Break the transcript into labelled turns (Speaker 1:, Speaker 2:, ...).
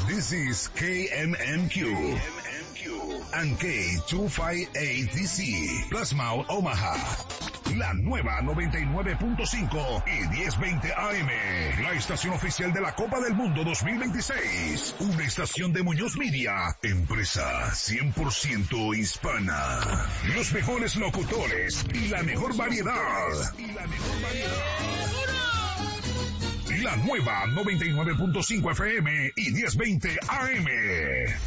Speaker 1: This is KMMQ and K258DC, Plasmouth, Omaha. La nueva 99.5 y 1020 AM, la estación oficial de la Copa del Mundo 2026. Una estación de Muñoz Media, empresa 100% hispana. Los mejores locutores y la mejor variedad. La nueva 99.5 FM y 1020 AM.